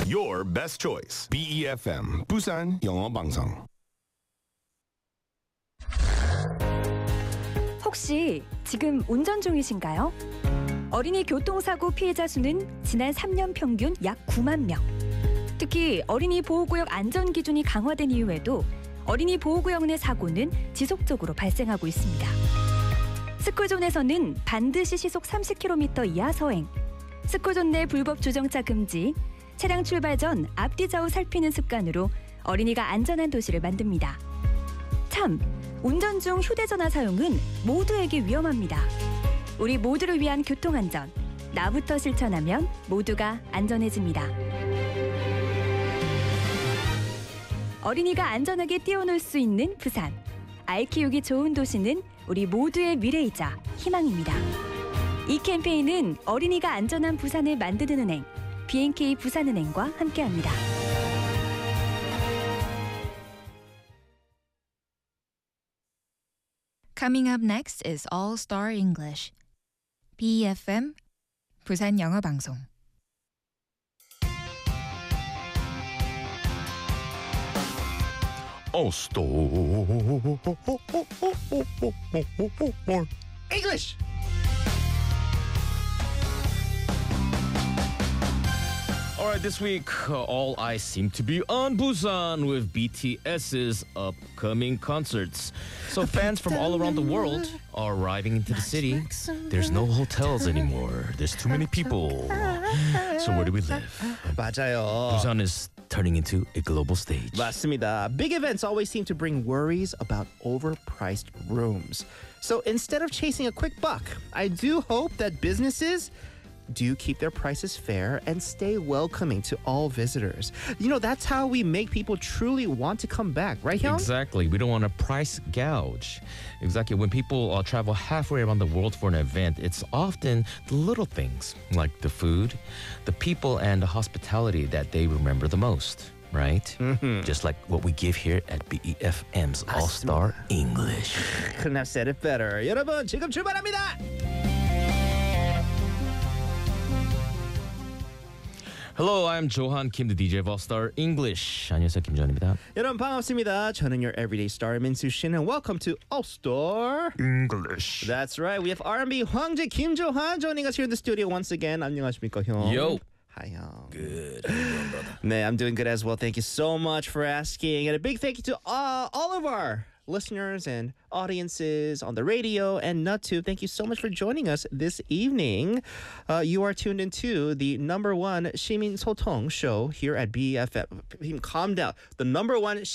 your best choice. BEFM 부산 영어 방송. 혹시 지금 운전 중이신가요? 어린이 교통사고 피해자 수는 지난 3년 평균 약 9만 명. 특히 어린이 보호구역 안전 기준이 강화된 이후에도 어린이 보호구역 내 사고는 지속적으로 발생하고 있습니다. 스쿨존에서는 반드시 시속 30km 이하 서행, 스쿨존 내 불법 주정차 금지, 차량 출발 전 앞뒤 좌우 살피는 습관으로 어린이가 안전한 도시를 만듭니다. 참, 운전 중 휴대전화 사용은 모두에게 위험합니다. 우리 모두를 위한 교통안전, 나부터 실천하면 모두가 안전해집니다. 어린이가 안전하게 뛰어놀 수 있는 부산. 아이 키우기 좋은 도시는 우리 모두의 미래이자 희망입니다. 이 캠페인은 어린이가 안전한 부산을 만드는 은행, B&K 부산은행과 함께합니다. Coming up next is All Star English. BEFM 부산 영어 방송. All Star English. All right, this week, all eyes seem to be on Busan with BTS's upcoming concerts. So fans from all around the world are arriving into the city. There's no hotels anymore. There's too many people. So where do we live? 맞아요. Busan is turning into a global stage. 맞습니다. Big events always seem to bring worries about overpriced rooms. So instead of chasing a quick buck, I do hope that businesses do keep their prices fair and stay welcoming to all visitors. You know, that's how we make people truly want to come back, right, Hyun? Exactly. We don't want to price gouge. Exactly. When people travel halfway around the world for an event, it's often the little things like the food, the people, and the hospitality that they remember the most. Right? Mm-hmm. Just like what we give here at BEFM's All-Star English. Couldn't have said it better. 여러분, 지금 출발합니다. Hello, I'm Johan Kim, the DJ of All-Star English. 안녕하세요, 김조한입니다. 여러분 반갑습니다. 저는 your everyday star Minsu Shin, and welcome to All Star English. That's right. We have R&B 황제 Kim Johan joining us here in the studio once again. 안녕하십니까, 형? Yo. Hi, 형. Good. How you doing, brother? Man, I'm doing good as well. Thank you so much for asking. And a big thank you to all of our listeners and audiences on the radio and NutTube. Thank you so much for joining us this evening. You are tuned into the number one 시민 소통 show here at BFM. Calm down. The number one